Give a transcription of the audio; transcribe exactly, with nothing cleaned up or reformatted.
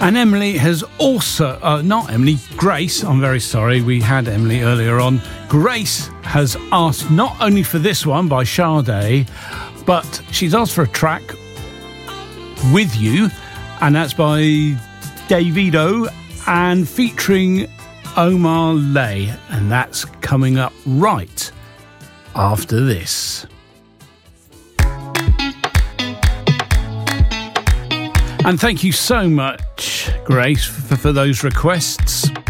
And Emily has also, uh, not Emily, Grace, I'm very sorry, we had Emily earlier on. Grace has asked not only for this one by Sade, but she's asked for a track with you, and that's by Davido and featuring Omar Lay, and that's coming up right after this. And thank you so much, Grace, for, for those requests.